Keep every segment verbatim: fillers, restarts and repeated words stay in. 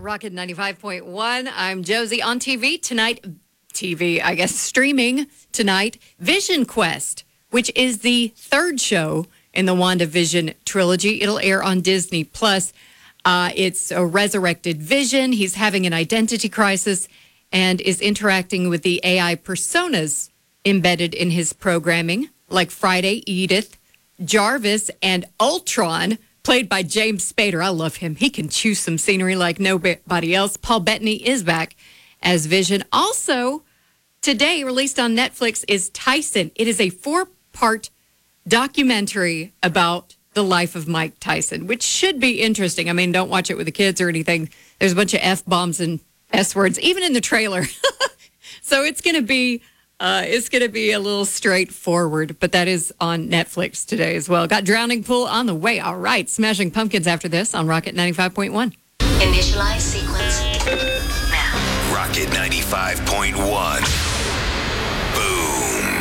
Rocket ninety-five point one. I'm Josie. On T V tonight, T V, I guess, streaming tonight, Vision Quest, which is the third show in the WandaVision trilogy. It'll air on Disney Plus. Uh, it's a resurrected Vision. He's having an identity crisis and is interacting with the A I personas embedded in his programming, like Friday, Edith, Jarvis, and Ultron, played by James Spader. I love him. He can chew some scenery like nobody else. Paul Bettany is back as Vision. Also, today, released on Netflix, is Tyson. It is a four-part documentary about the life of Mike Tyson, which should be interesting. I mean, don't watch it with the kids or anything. There's a bunch of F-bombs and S-words, even in the trailer. So it's going to be uh, it's going to be a little straightforward, but that is on Netflix today as well. Got Drowning Pool on the way. All right, Smashing Pumpkins after this on Rocket ninety-five point one. Initialize sequence now. Rocket ninety-five point one. Boom.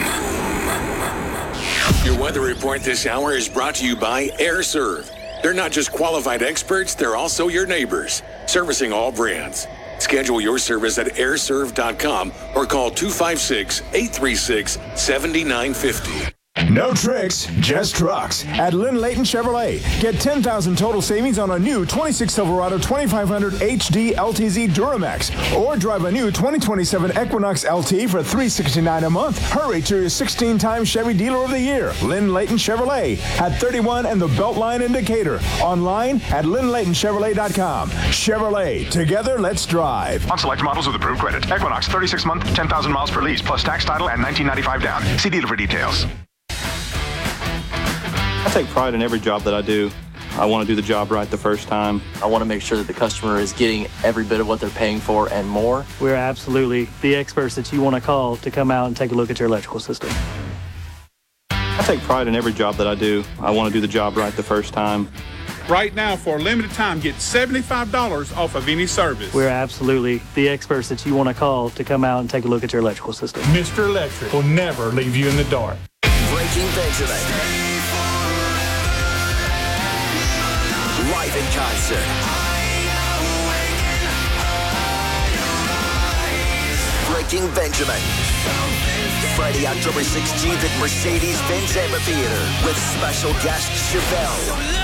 Your weather report this hour is brought to you by AirServe. They're not just qualified experts, they're also your neighbors, servicing all brands. Schedule your service at air serve dot com or call two five six, eight three six, seven nine five zero. No tricks, just trucks. At Lynn Leighton Chevrolet, get ten thousand dollars total savings on a new twenty-six Silverado twenty-five hundred H D L T Z Duramax, or drive a new twenty twenty-seven Equinox L T for three hundred sixty-nine dollars a month. Hurry to your sixteen-time Chevy Dealer of the Year, Lynn Leighton Chevrolet, at thirty-one and the Beltline Indicator. Online at lynn leighton chevrolet dot com. Chevrolet, together, let's drive. On select models with approved credit. Equinox, thirty-six month, ten thousand miles per lease, plus tax, title, and nineteen ninety-five down. See dealer for details. I take pride in every job that I do. I want to do the job right the first time. I want to make sure that the customer is getting every bit of what they're paying for and more. We're absolutely the experts that you want to call to come out and take a look at your electrical system. I take pride in every job that I do. I want to do the job right the first time. Right now, for a limited time, get seventy-five dollars off of any service. We're absolutely the experts that you want to call to come out and take a look at your electrical system. Mister Electric will never leave you in the dark. Breaking Benjamin. Live in concert. Breaking Benjamin. Friday, October sixteenth at Mercedes-Benz Amphitheater with special guest Chevelle.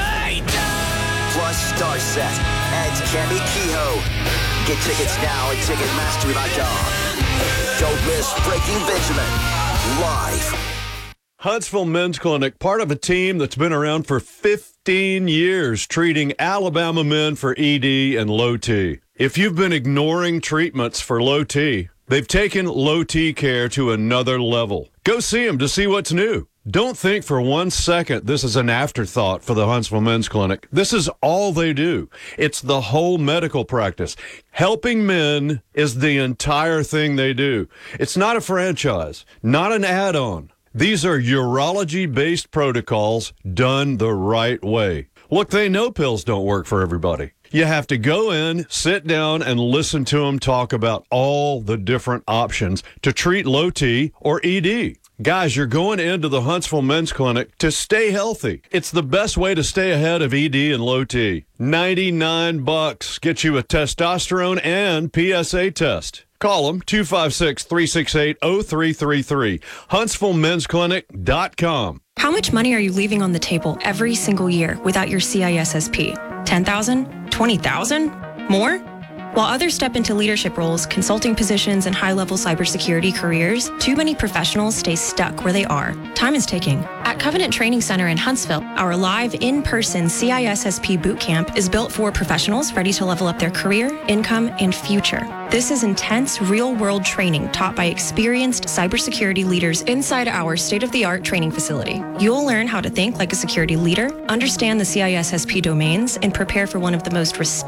Plus Star Set and Cami Kehoe. Get tickets now at Ticketmaster dot com. Don't miss Breaking Benjamin. Live. Huntsville Men's Clinic, part of a team that's been around for fifteen years, treating Alabama men for E D and low T. If you've been ignoring treatments for low T, they've taken low T care to another level. Go see them to see what's new. Don't think for one second this is an afterthought for the Huntsville Men's Clinic. This is all they do. It's the whole medical practice. Helping men is the entire thing they do. It's not a franchise, not an add-on. These are urology-based protocols done the right way. Look, they know pills don't work for everybody. You have to go in, sit down, and listen to them talk about all the different options to treat low T or E D. Guys, you're going into the Huntsville Men's Clinic to stay healthy. It's the best way to stay ahead of E D and low T. ninety-nine bucks gets you a testosterone and P S A test. Call them, two five six, three six eight, zero three three three. huntsville men's clinic dot com. How much money are you leaving on the table every single year without your C I S S P? ten thousand dollars? twenty thousand dollars? More? While others step into leadership roles, consulting positions, and high-level cybersecurity careers, too many professionals stay stuck where they are. Time is ticking. At Covenant Training Center in Huntsville, our live in-person C I S S P boot camp is built for professionals ready to level up their career, income, and future. This is intense, real-world training taught by experienced cybersecurity leaders inside our state-of-the-art training facility. You'll learn how to think like a security leader, understand the C I S S P domains, and prepare for one of the most respected